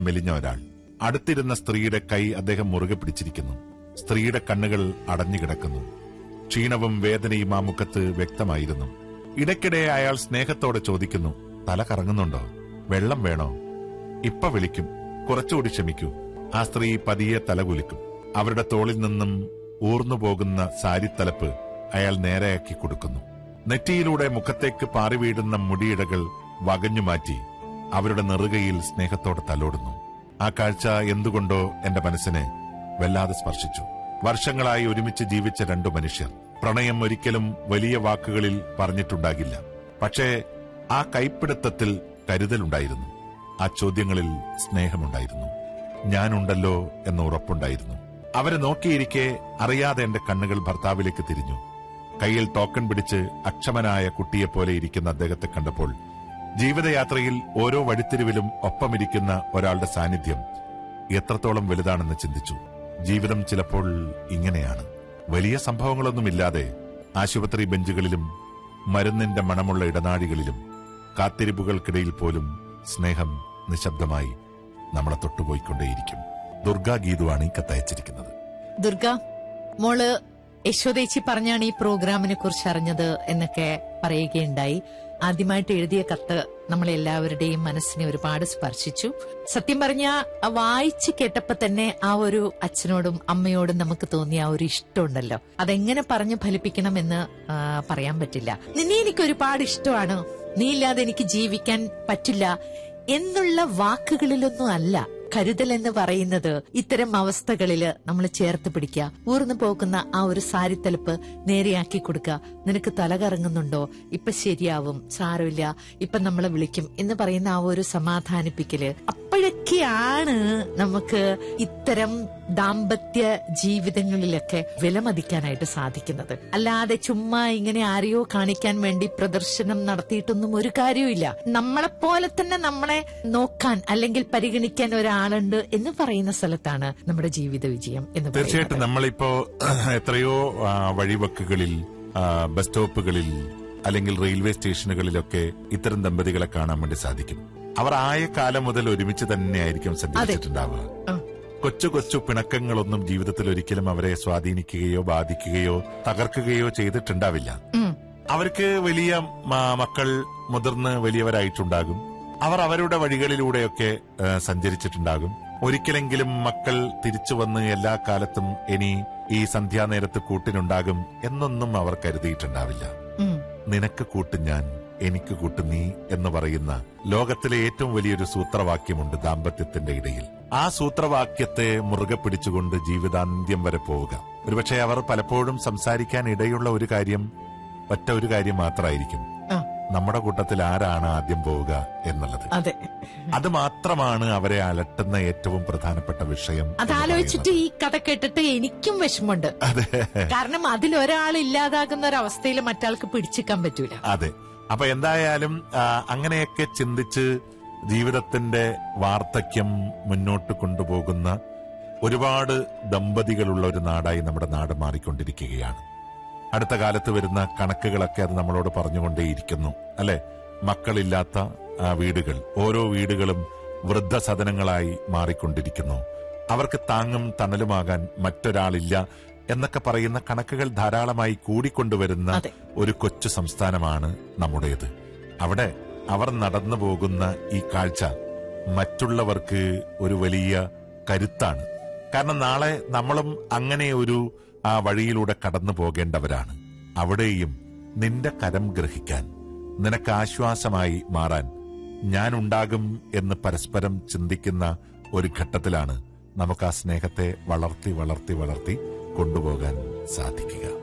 മെലിഞ്ഞ ഒരാൾ. അടുത്തിരുന്ന സ്ത്രീയുടെ കൈ അദ്ദേഹം മുറുകെ പിടിച്ചിരിക്കുന്നു. സ്ത്രീയുടെ കണ്ണുകൾ അടഞ്ഞുകിടക്കുന്നു. ക്ഷീണവും വേദനയും ആ മുഖത്ത് വ്യക്തമായിരുന്നു. ഇടയ്ക്കിടെ അയാൾ സ്നേഹത്തോടെ ചോദിക്കുന്നു, തല കറങ്ങുന്നുണ്ടോ? വെള്ളം വേണോ? ഇപ്പൊ വിളിക്കും, കുറച്ചുകൂടി ക്ഷമിക്കൂ. ആ സ്ത്രീ പതിയെ തലകുലിക്കും. അവരുടെ തോളിൽ നിന്നും ഊർന്നുപോകുന്ന സാരിത്തലപ്പ് അയാൾ നേരെയാക്കി കൊടുക്കുന്നു. നെറ്റിയിലൂടെ മുഖത്തേക്ക് പാറി വീഴുന്ന മുടിയിഴകൾ വകഞ്ഞുമാറ്റി അവരുടെ നെറുകയിൽ സ്നേഹത്തോടെ തലോടുന്നു. ആ കാഴ്ച എന്തുകൊണ്ടോ എന്റെ മനസ്സിനെ വല്ലാതെ സ്പർശിച്ചു. വർഷങ്ങളായി ഒരുമിച്ച് ജീവിച്ച രണ്ടു മനുഷ്യർ. പ്രണയം ഒരിക്കലും വലിയ വാക്കുകളിൽ പറഞ്ഞിട്ടുണ്ടാകില്ല. പക്ഷേ ആ കൈപ്പിടുത്തത്തിൽ കരുതലുണ്ടായിരുന്നു. ആ ചോദ്യങ്ങളിൽ സ്നേഹമുണ്ടായിരുന്നു. ഞാനുണ്ടല്ലോ എന്ന ഉറപ്പുണ്ടായിരുന്നു. അവരെ നോക്കിയിരിക്കെ അറിയാതെ എന്റെ കണ്ണുകൾ ഭർത്താവിലേക്ക് തിരിഞ്ഞു. കയ്യിൽ ടോക്കൺ പിടിച്ച് അക്ഷമനായ കുട്ടിയെപ്പോലെ ഇരിക്കുന്ന അദ്ദേഹത്തെ കണ്ടപ്പോൾ ജീവിതയാത്രയിൽ ഓരോ വഴിത്തിരിവിലും ഒപ്പമിരിക്കുന്ന ഒരാളുടെ സാന്നിധ്യം എത്രത്തോളം വലുതാണെന്ന് ചിന്തിച്ചു. ജീവിതം ചിലപ്പോൾ ഇങ്ങനെയാണ്. വലിയ സംഭവങ്ങളൊന്നുമില്ലാതെ ആശുപത്രി ബെഞ്ചുകളിലും മരുന്നിന്റെ മണമുള്ള ഇടനാഴികളിലും കാത്തിരിപ്പുകൾക്കിടയിൽ പോലും സ്നേഹം നിശബ്ദമായി നമ്മളെ തൊട്ടുപോയിക്കൊണ്ടേയിരിക്കും. ദുർഗാ ഗീതുവാണ് ഈ കത്തയച്ചിരിക്കുന്നത്. ദുർഗ മോള് യശോദേച്ചി പറഞ്ഞാണ് ഈ പ്രോഗ്രാമിനെ കുറിച്ച് അറിഞ്ഞത് എന്നൊക്കെ പറയുകയുണ്ടായി. ആദ്യമായിട്ട് എഴുതിയ കത്ത് നമ്മളെല്ലാവരുടെയും മനസ്സിനെ ഒരുപാട് സ്പർശിച്ചു. സത്യം പറഞ്ഞ വായിച്ചു കേട്ടപ്പോ തന്നെ ആ ഒരു അച്ഛനോടും അമ്മയോടും നമുക്ക് തോന്നിയ ആ ഒരു ഇഷ്ടമുണ്ടല്ലോ, അതെങ്ങനെ പറഞ്ഞു ഫലിപ്പിക്കണമെന്ന് പറയാൻ പറ്റില്ല. നിന്നെ എനിക്ക് ഒരുപാട് ഇഷ്ടമാണ്, നീ ഇല്ലാതെ എനിക്ക് ജീവിക്കാൻ പറ്റില്ല എന്നുള്ള വാക്കുകളിലൊന്നും അല്ല കരുതൽ എന്ന് പറയുന്നത്. ഇത്തരം അവസ്ഥകളില് നമ്മൾ ചേർത്ത് പിടിക്കുക, ഊർന്നു പോകുന്ന ആ ഒരു സാരിത്തലപ്പ് നേരെയാക്കി കൊടുക്കുക. നിനക്ക് തല കറങ്ങുന്നുണ്ടോ? ഇപ്പൊ ശരിയാവും, സാരമില്ല, ഇപ്പൊ നമ്മളെ വിളിക്കും എന്ന് പറയുന്ന ആ ഒരു സമാധാനിപ്പിക്കല്. അപ്പോഴൊക്കെയാണ് നമുക്ക് ഇത്തരം ദാമ്പത്യ ജീവിതങ്ങളിലൊക്കെ വിലമതിക്കാനായിട്ട് സാധിക്കുന്നത്. അല്ലാതെ ചുമ്മാ ഇങ്ങനെ ആരെയോ കാണിക്കാൻ വേണ്ടി പ്രദർശനം നടത്തിയിട്ടൊന്നും ഒരു കാര്യവുമില്ല. നമ്മളെപ്പോലെ തന്നെ നമ്മളെ നോക്കാൻ അല്ലെങ്കിൽ പരിഗണിക്കാൻ ഒരാളുണ്ട് എന്ന് പറയുന്ന സ്ഥലത്താണ് നമ്മുടെ ജീവിത വിജയം എന്ന് പറയുന്നത്. തീർച്ചയായിട്ടും നമ്മളിപ്പോ എത്രയോ വഴിവക്കുകളിൽ, ബസ് സ്റ്റോപ്പുകളിൽ അല്ലെങ്കിൽ റെയിൽവേ സ്റ്റേഷനുകളിലൊക്കെ ഇത്തരം ദമ്പതികളെ കാണാൻ വേണ്ടി സാധിക്കും. അവർ ആയ കാലം മുതൽ ഒരുമിച്ച് തന്നെയായിരിക്കും സഞ്ചരിച്ചിട്ടുണ്ടാവുക. കൊച്ചു കൊച്ചു പിണക്കങ്ങളൊന്നും ജീവിതത്തിൽ ഒരിക്കലും അവരെ സ്വാധീനിക്കുകയോ ബാധിക്കുകയോ തകർക്കുകയോ ചെയ്തിട്ടുണ്ടാവില്ല. അവർക്ക് വലിയ മക്കൾ മുതിർന്ന് വലിയവരായിട്ടുണ്ടാകും. അവർ അവരുടെ വഴികളിലൂടെയൊക്കെ സഞ്ചരിച്ചിട്ടുണ്ടാകും. ഒരിക്കലെങ്കിലും മക്കൾ തിരിച്ചു വന്ന് എല്ലാ കാലത്തും ഇനി ഈ സന്ധ്യാനേരത്ത് കൂട്ടിനുണ്ടാകും എന്നൊന്നും അവർ കരുതിയിട്ടുണ്ടാവില്ല. നിനക്ക് കൂട്ട് ഞാൻ, എനിക്ക് കൂട്ട് നീ എന്ന് പറയുന്ന ലോകത്തിലെ ഏറ്റവും വലിയൊരു സൂത്രവാക്യമുണ്ട് ദാമ്പത്യത്തിന്റെ ഇടയിൽ. ആ സൂത്രവാക്യത്തെ മുറുകെ പിടിച്ചുകൊണ്ട് ജീവിതാന്ത്യം വരെ പോവുക. ഒരുപക്ഷെ അവർ പലപ്പോഴും സംസാരിക്കാൻ ഇടയുള്ള ഒരു കാര്യം, ഒറ്റ ഒരു കാര്യം മാത്രമായിരിക്കും, നമ്മുടെ കൂട്ടത്തിൽ ആരാണ് ആദ്യം പോവുക എന്നുള്ളത്. അത് മാത്രമാണ് അവരെ അലട്ടുന്ന ഏറ്റവും പ്രധാനപ്പെട്ട വിഷയം. അതാലോചിച്ചിട്ട് ഈ കഥ കേട്ടിട്ട് എനിക്കും വിഷമമുണ്ട്. കാരണം അതിലൊരാൾ ഇല്ലാതാകുന്ന ഒരവസ്ഥയിൽ മറ്റാൾക്ക് പിടിച്ചിക്കാൻ പറ്റൂല. അതെ. അപ്പൊ എന്തായാലും അങ്ങനെയൊക്കെ ചിന്തിച്ച് ജീവിതത്തിന്റെ വാർദ്ധക്യം മുന്നോട്ട് കൊണ്ടുപോകുന്ന ഒരുപാട് ദമ്പതികളുള്ള ഒരു നാടായി നമ്മുടെ നാട് മാറിക്കൊണ്ടിരിക്കുകയാണ്. അടുത്ത കാലത്ത് വരുന്ന കണക്കുകളൊക്കെ അത് നമ്മളോട് പറഞ്ഞുകൊണ്ടേയിരിക്കുന്നു, അല്ലെ? മക്കളില്ലാത്ത വീടുകൾ, ഓരോ വീടുകളും വൃദ്ധസദനങ്ങളായി മാറിക്കൊണ്ടിരിക്കുന്നു. അവർക്ക് താങ്ങും തണലുമാകാൻ മറ്റൊരാളില്ല എന്നൊക്കെ പറയുന്ന കണക്കുകൾ ധാരാളമായി കൂടിക്കൊണ്ടുവരുന്ന ഒരു കൊച്ചു സംസ്ഥാനമാണ് നമ്മുടേത്. അവിടെ അവർ നടന്നു പോകുന്ന ഈ കാഴ്ച മറ്റുള്ളവർക്ക് ഒരു വലിയ കരുത്താണ്. കാരണം നാളെ നമ്മളും അങ്ങനെ ഒരു ആ വഴിയിലൂടെ കടന്നു പോകേണ്ടവരാണ്. അവിടെയും നിന്റെ കരം ഗ്രഹിക്കാൻ, നിനക്ക് ആശ്വാസമായി മാറാൻ ഞാനുണ്ടാകും എന്ന് പരസ്പരം ചിന്തിക്കുന്ന ഒരു ഘട്ടത്തിലാണ് നമുക്ക് ആ സ്നേഹത്തെ വളർത്തി വളർത്തി വളർത്തി കൊണ്ടുപോകാൻ സാധിക്കുക.